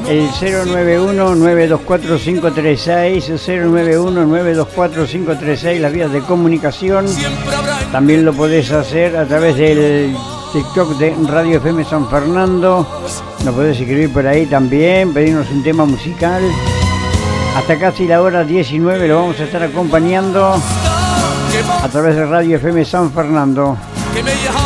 el 091-924-536, 091-924-536, las vías de comunicación. También lo podés hacer a través del TikTok de Radio FM San Fernando. Nos podés escribir por ahí también, pedirnos un tema musical. Hasta casi la hora 19 lo vamos a estar acompañando a través de Radio FM San Fernando.